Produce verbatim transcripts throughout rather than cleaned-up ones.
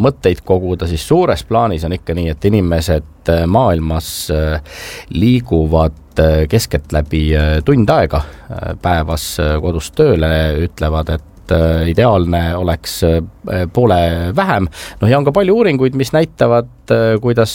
mõtteid koguda, siis suures plaanis on ikka nii, et inimesed maailmas liiguvad keskeltläbi tund aega päevas kodust tööle, ütlevad, et ideaalne oleks poole vähem. No ja on ka palju uuringuid, mis näitavad, kuidas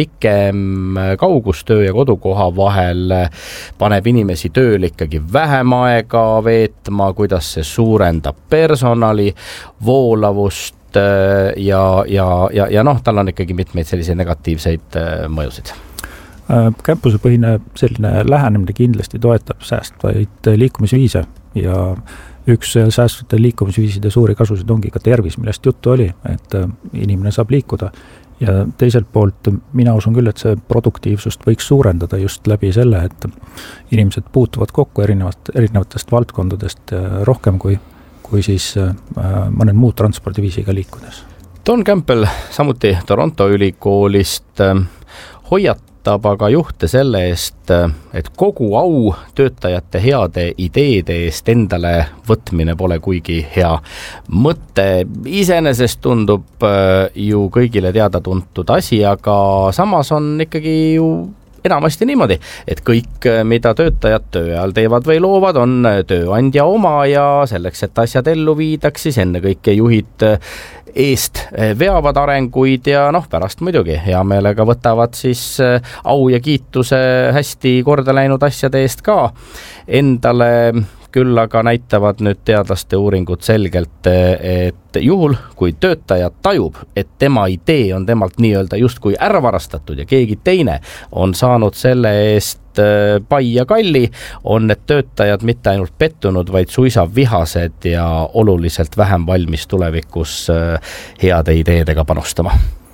pikem kaugustöö ja kodukoha vahel paneb inimesi tööl ikkagi vähem aega veetma, kuidas see suurendab personali voolavust ja, ja, ja, ja noh, tal on ikkagi mitmeid selliseid negatiivseid mõjusid. Campusepõhine selline lähenemine kindlasti toetab säästvaid liikumisviise ja üks säästvate liikumisviiside suuri kasusid ongi ka tervis, millest juttu oli, et inimene saab liikuda ja teiselt poolt mina usun küll, et see produktiivsust võiks suurendada just läbi selle, et inimesed puutuvad kokku erinevat, erinevatest valdkondadest rohkem kui, kui siis mõned muud transpordiviisiga liikudes. Don Campbell, samuti Toronto ülikoolist, hoiatab aga juhte selle eest, et kogu au töötajate heade ideede eest endale võtmine pole kuigi hea mõte. Iseenesest tundub ju kõigile teada tuntud asi, aga samas on ikkagi ju enamasti niimoodi, et kõik, mida töötajad töö ajal teevad või loovad, on tööandja oma ja selleks, et asjad ellu viidaks, siis enne kõike juhid eest veavad arenguid ja noh, pärast muidugi hea meelega võtavad siis au ja kiituse hästi korda läinud asjade eest ka endale. Küll aga näitavad nüüd teadlaste uuringud selgelt, et juhul, kui töötaja tajub, et tema idee on temalt nii-öelda justkui ära varastatud ja keegi teine on saanud selle eest pai ja kalli, on need töötajad mitte ainult pettunud, vaid suisa vihased ja oluliselt vähem valmis tulevikus heade ideedega panustama.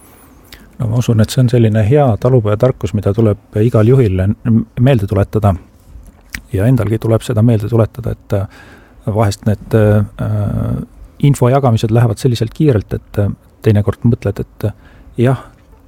No ma usun, et see on selline hea talupojatarkus, mida tuleb igal juhil meelde tuletada. Ja endalgi tuleb seda meelde tuletada, et vahest need äh, info jagamised lähevad selliselt kiirelt, et teinekord mõtled, et jah,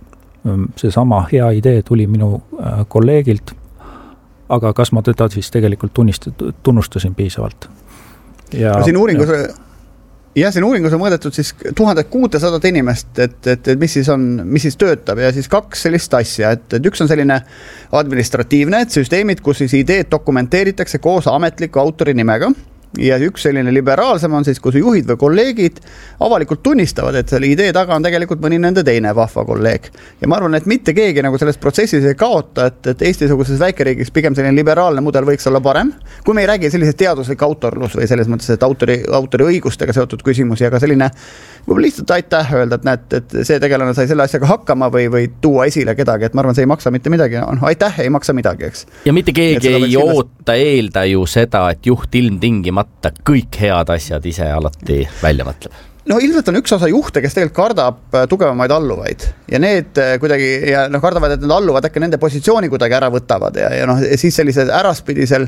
see sama hea idee tuli minu äh, kolleegilt, aga kas ma teda siis tegelikult tunnist, tunnustasin piisavalt. Ja, no siin uuringus, ja. Ja siin uuringus on mõõdetud siis tuhat kuussada inimest, et, et, et mis siis on, mis siis töötab ja siis kaks sellist asja, et, et üks on selline administratiivne, et süsteemid, kus siis ideed dokumenteeritakse koos ametliku autori nimega ja üks selline liberaalsem on siis, kus juhid või kolleegid avalikult tunnistavad, et selle idee taga on tegelikult mõni nende teine vahva kolleeg. Ja ma arvan, et mitte keegi nagu selles protsessis ei kaota, et, et Eesti-suguses väikeriigis pigem selline liberaalne mudel võiks olla parem, kui me ei räägi sellisest teaduslik autorlus või selles mõttes, et autori, autori õigustega seotud küsimusi, aga selline võib lihtsalt aitäh öelda, et näed, et see tegelane sai selle asjaga hakkama või, või tuua esile kedagi, et ma arvan, see ei maksa mitte midagi. No, aitäh ei maksa midagi, eks. Ja mitte keegi ei oota eelda ju seda, et juht ilmtingimata kõik head asjad ise alati välja mõtleb. No ilmselt on üks osa juhte, kes tegelikult kardab tugevamaid alluvaid ja need kuidagi, ja noh, kardavad, et need alluvad äkki nende positsiooni kuidagi ära võtavad ja, ja noh, siis sellised äraspidisel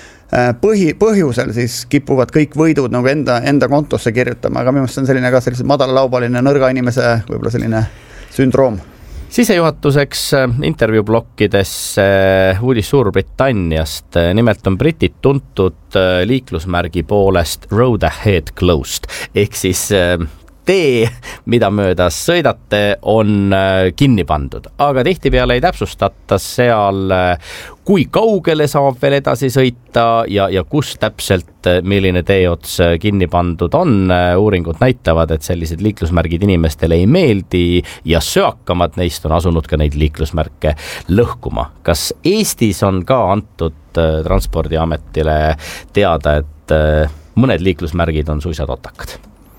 põhi, põhjusel siis kipuvad kõik võidud nagu enda, enda kontosse kirjutama, aga minu meelest on selline ka selline madalalaubaline nõrga inimese võib-olla selline sündroom. Sisejuhatuseks intervjuublokkides uudis Suurbritanniast. Nimelt on britid tuntud liiklusmärgi poolest Road Ahead Closed, ehk siis tee, mida mööda sõidate, on kinni pandud, aga tihtipeale ei täpsustata seal, kui kaugele saab veel edasi sõita ja, ja kus täpselt milline teeots kinni pandud on. Uuringud näitavad, et sellised liiklusmärgid inimestele ei meeldi ja söakamad neist on asunud ka neid liiklusmärke lõhkuma. Kas Eestis on ka antud Transpordiametile teada, et mõned liiklusmärgid on suisa totakad?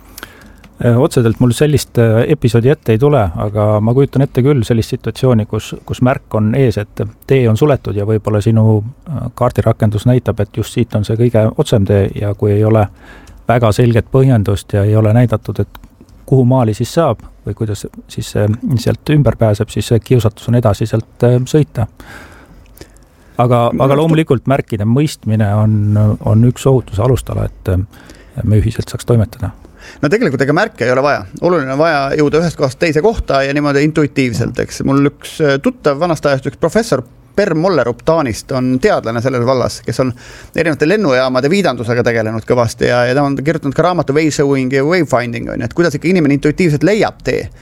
Otsedelt mul sellist episoodi ette ei tule, aga ma kujutan ette küll sellist situatsiooni, kus, kus märk on ees, et tee on suletud ja võib-olla sinu kaardirakendus näitab, et just siit on see kõige otsem tee ja kui ei ole väga selget põhjendust ja ei ole näidatud, et kuhu maali siis saab või kuidas siis sealt ümber pääseb, siis kiusatus on edasi sealt sõita. Aga, aga loomulikult märkide mõistmine on, on üks ohutuse alustala, et me ühiselt saaks toimetada. No tegelikult ega märke ei ole vaja. Oluline on vaja jõuda ühest kohast teise kohta ja niimoodi intuitiivselt, eks. Mul üks tuttav vanast ajast, üks professor Per Mollerup Taanist on teadlane selles vallas, kes on erinevate lennujaamade viidandusega tegelenud kõvasti ja, ja ta on kirjutanud ka raamatu Way Showing ja Wayfinding, on, et kuidas ikka inimene intuitiivselt leiab tee.